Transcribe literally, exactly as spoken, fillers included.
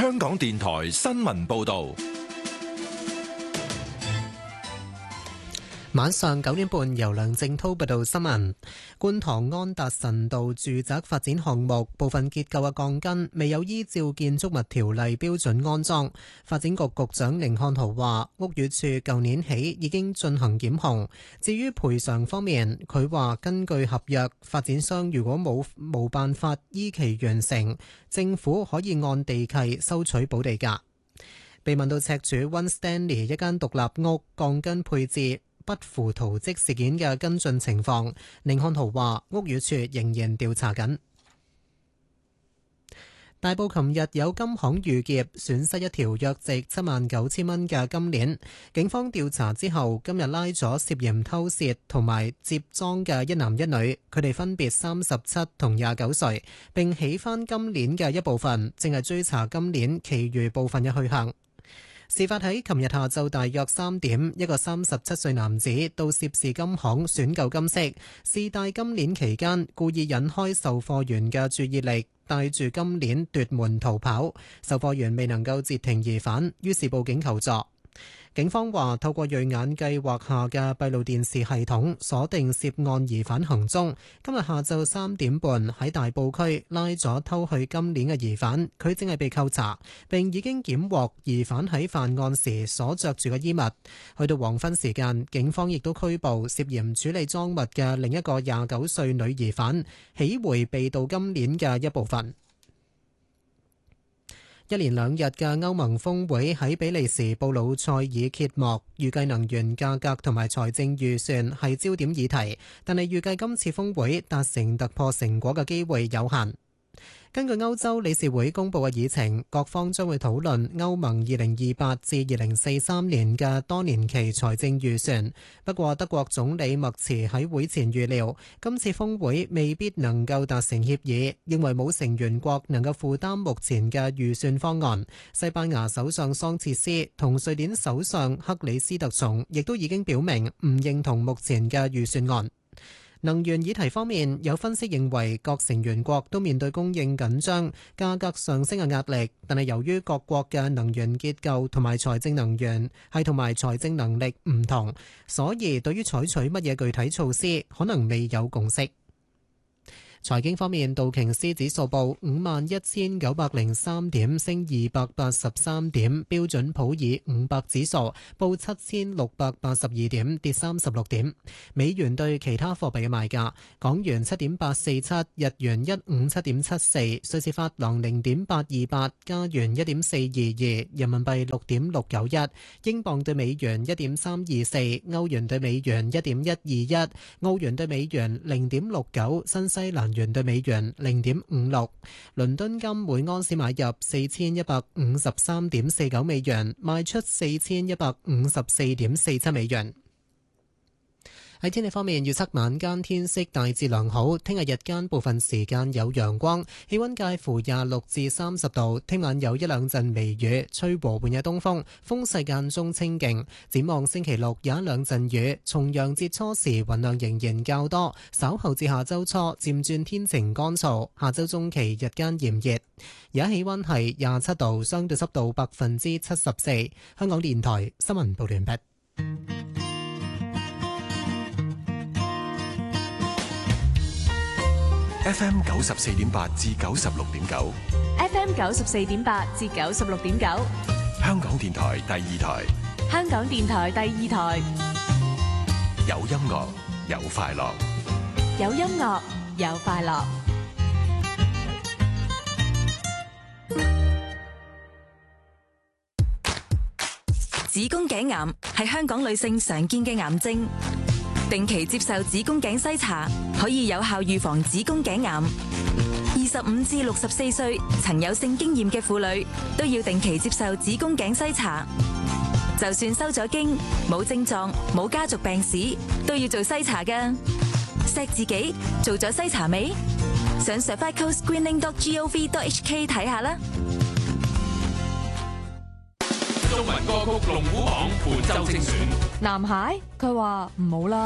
香港電台新聞報道。 晚上九點半，由梁正濤報道新聞。觀塘安達臣道住宅發展項目部分結構嘅鋼筋未有依照建築物條例標準安裝。發展局局長甯漢豪話，屋宇署舊年起已經進行檢控。至於賠償方面，佢話根據合約，發展商如果冇冇辦法依期完成，政府可以按地契收取補地價。被問到赤柱 One Stanley 一間獨立屋鋼筋配置不符圖則事件嘅跟進情況，甯漢豪話屋宇署仍然調查緊。大埔琴日有金行遇劫，損失一條約值七萬九千蚊嘅金鏈。警方調查之後，今日拉咗涉嫌偷竊同埋接贓嘅一男一女，佢哋分別三十七同廿九歲，並起返金鏈嘅一部分，正係追查金鏈其餘部分嘅去向。事發喺琴日下晝大約三點，一個三十七歲男子到涉事金行選購金飾，試戴金鏈期間故意引開售貨員嘅注意力，帶住金鏈奪門逃跑。售貨員未能夠截停疑犯，於是報警求助。警方話透過銳眼計劃下嘅閉路電視系統鎖定涉案疑犯行蹤，今日下晝三點半喺大埔區拉咗偷去金鏈嘅疑犯，佢正係被扣查，並已經檢獲疑犯喺犯案時所着住嘅衣物。去到黃昏時間，警方亦都拘捕涉嫌處理贓物嘅另一個廿九歲女疑犯，起回被盜金鏈嘅一部分。一連兩日嘅歐盟峰會喺比利時布魯塞爾揭幕，預計能源價格同埋財政預算係焦點議題，但係預計今次峰會達成突破成果嘅機會有限。根據歐洲理事會公佈嘅議程，各方將會討論歐盟二零二八至二零四三年嘅多年期財政預算。不過，德國總理默茨喺會前預料，今次峰會未必能夠達成協議，認為冇成員國能夠負擔目前嘅預算方案。西班牙首相桑切斯同瑞典首相克里斯特松亦都已經表明唔認同目前嘅預算案。能源議題方面，有分析認為各成員國都面對供應緊張、價格上升嘅壓力，但係由於各國嘅能源結構同埋財政能源係同埋財政能力唔同，所以對於採取乜嘢具體措施，可能未有共識。財經方面，道瓊斯指數報五萬一千九百零三點，升二百八十三點；標準普爾五百指數報七千六百八十二點，跌三十六點。美元對其他貨幣嘅賣價：港元七點八四七，日元一五七點七四，瑞士法郎零點八二八，加元一點四二二，人民幣六點六九一，英鎊對美元一點三二四，歐元對美元一點一二一，澳元對美元零點六九，新西蘭元對美元零點五六，倫敦金每安士買入四千一百五十三點四九美元，賣出四千一百五十四點四七美元。喺天氣方面，預測晚間天色大致良好，聽日日間部分時間有陽光，氣溫介乎廿六至三十度。聽晚有一兩陣微雨，吹和緩嘅東風，風勢間中清勁。展望星期六有一兩陣雨，重陽節初時雲量仍然較多，稍後至下周初漸轉天晴乾燥。下周中期日間炎熱，而家氣溫係廿七度，相對濕度百分之七十四。香港電台新聞報道完畢。 F M 九十四點八至九十六點九 ，F M 九十四點八至九十六點九， 香港電台第二台， 香港電台第二台， 有音樂有快樂， 有音樂有快樂。子宮頸癌係香港女性常見嘅癌症。定期接受子宮頸篩查，可以有效預防子宮頸癌。二十五至六十四歲曾有性經驗嘅婦女都要定期接受子宮頸篩查。就算收咗經，冇症狀、冇家族病史，都要做篩查㗎。錫自己，做咗篩查未？上 cervical screening dot gov dot h k 睇下啦。 中文歌曲龍虎榜本周精選。 男孩佢話唔好啦。